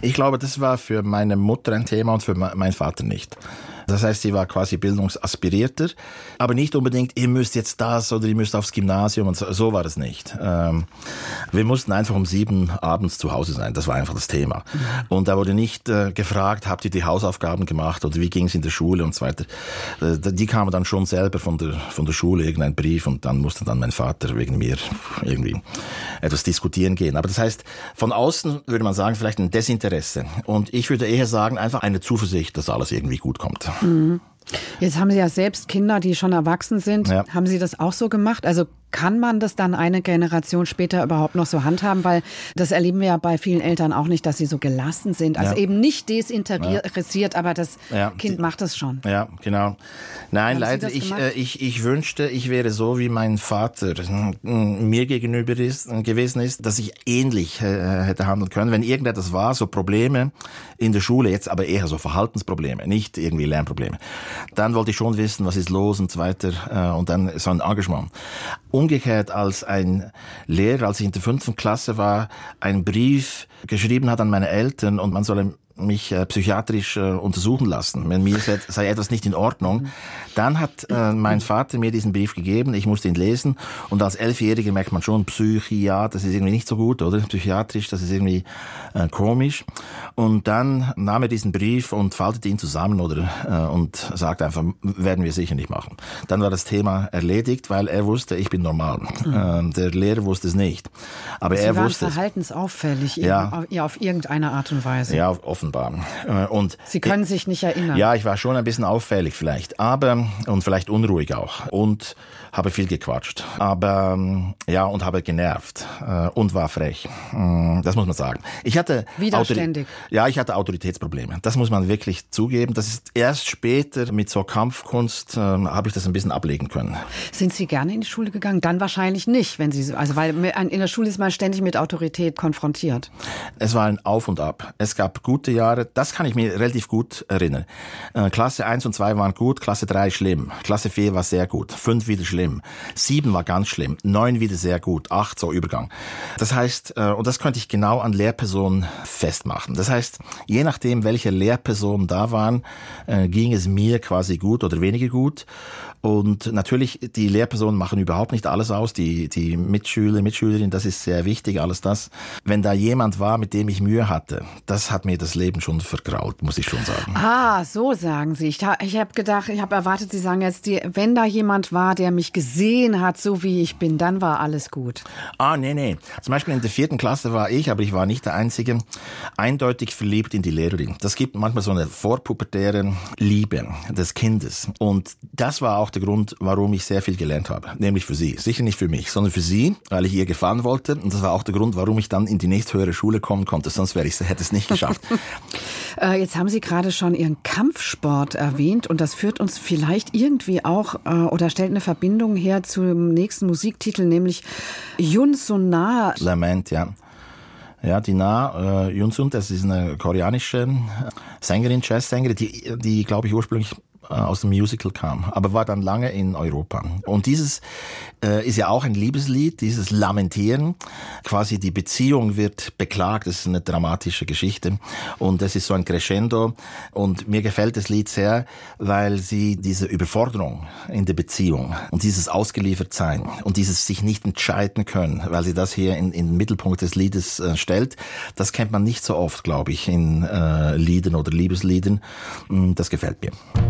Ich glaube, das war für meine Mutter ein Thema und für meinen Vater nicht. Das heißt, sie war quasi bildungsaspirierter, aber nicht unbedingt, ihr müsst jetzt das oder ihr müsst aufs Gymnasium und so war das nicht. Wir mussten einfach um 7 abends zu Hause sein, das war einfach das Thema. Und da wurde nicht gefragt, habt ihr die Hausaufgaben gemacht oder wie ging es in der Schule und so weiter. Die kamen dann schon selber von der Schule, irgendein Brief und dann musste dann mein Vater wegen mir irgendwie etwas diskutieren gehen. Aber das heißt, von außen würde man sagen, vielleicht ein Desinteresse. Und ich würde eher sagen, einfach eine Zuversicht, dass alles irgendwie gut kommt. Mhm. Jetzt haben Sie ja selbst Kinder, die schon erwachsen sind. Ja. Haben Sie das auch so gemacht? Also kann man das dann eine Generation später überhaupt noch so handhaben? Weil das erleben wir ja bei vielen Eltern auch nicht, dass sie so gelassen sind. Also eben nicht desinteressiert, aber das Kind macht es schon. Ja, genau. Nein, leider, ich wünschte, ich wäre so, wie mein Vater mir gegenüber gewesen ist, dass ich ähnlich hätte handeln können. Wenn irgendetwas war, so Probleme in der Schule, jetzt aber eher so Verhaltensprobleme, nicht irgendwie Lernprobleme, dann wollte ich schon wissen, was ist los und so weiter und dann so ein Engagement. Umgekehrt als ein Lehrer, als ich in der 5. Klasse war, einen Brief geschrieben hat an meine Eltern und man solle mich psychiatrisch untersuchen lassen, wenn mir sei etwas nicht in Ordnung. Dann hat mein Vater mir diesen Brief gegeben, ich musste ihn lesen und als 11-Jähriger merkt man schon, das ist irgendwie nicht so gut, oder? Psychiatrisch, das ist irgendwie komisch. Und dann nahm er diesen Brief und faltete ihn zusammen und sagte einfach, werden wir sicher nicht machen. Dann war das Thema erledigt, weil er wusste, ich bin normal. Der Lehrer wusste es nicht. Aber Sie er waren wusste verhaltensauffällig auf irgendeine Art und Weise. Ja, offenbar. Und Sie können sich nicht erinnern. Ja, ich war schon ein bisschen auffällig vielleicht, und vielleicht unruhig auch und habe viel gequatscht, aber und habe genervt und war frech. Das muss man sagen. Ich hatte widerständig. Ich hatte Autoritätsprobleme. Das muss man wirklich zugeben. Das ist erst später mit so Kampfkunst habe ich das ein bisschen ablegen können. Sind Sie gerne in die Schule gegangen? Dann wahrscheinlich nicht, weil in der Schule ist man ständig mit Autorität konfrontiert. Es war ein Auf und Ab. Es gab gute Jahre, das kann ich mir relativ gut erinnern. Klasse 1 und 2 waren gut, Klasse 3 schlimm, Klasse 4 war sehr gut, 5 wieder schlimm, 7 war ganz schlimm, 9 wieder sehr gut, 8 so Übergang. Das heißt, und das könnte ich genau an Lehrpersonen festmachen. Das heißt, je nachdem, welche Lehrpersonen da waren, ging es mir quasi gut oder weniger gut. Und natürlich, die Lehrpersonen machen überhaupt nicht alles aus, die Mitschüler, Mitschülerinnen, das ist sehr wichtig, alles das. Wenn da jemand war, mit dem ich Mühe hatte, das hat mir das Leben schon vergrault, muss ich schon sagen. Ah, so sagen Sie. Ich habe erwartet, Sie sagen jetzt, wenn da jemand war, der mich gesehen hat, so wie ich bin, dann war alles gut. Nee. Zum Beispiel in der 4. Klasse war ich, aber ich war nicht der Einzige, eindeutig verliebt in die Lehrerin. Das gibt manchmal so eine vorpubertäre Liebe des Kindes. Und das war auch der Grund, warum ich sehr viel gelernt habe. Nämlich für sie. Sicher nicht für mich, sondern für sie, weil ich ihr gefallen wollte. Und das war auch der Grund, warum ich dann in die nächsthöhere Schule kommen konnte. Sonst hätte es nicht geschafft. Jetzt haben Sie gerade schon Ihren Kampfsport erwähnt und das führt uns vielleicht irgendwie auch oder stellt eine Verbindung her zum nächsten Musiktitel, nämlich Yun Sun Na. Lament, ja. Ja, die Na Yun Sun, das ist eine koreanische Sängerin, Jazzsängerin, die glaube ich ursprünglich aus dem Musical kam, aber war dann lange in Europa. Und dieses ist ja auch ein Liebeslied, dieses Lamentieren. Quasi die Beziehung wird beklagt, das ist eine dramatische Geschichte. Und es ist so ein Crescendo. Und mir gefällt das Lied sehr, weil sie diese Überforderung in der Beziehung und dieses Ausgeliefertsein und dieses sich nicht entscheiden können, weil sie das hier in den Mittelpunkt des Liedes stellt, das kennt man nicht so oft, glaube ich, in Liedern oder Liebesliedern. Das gefällt mir.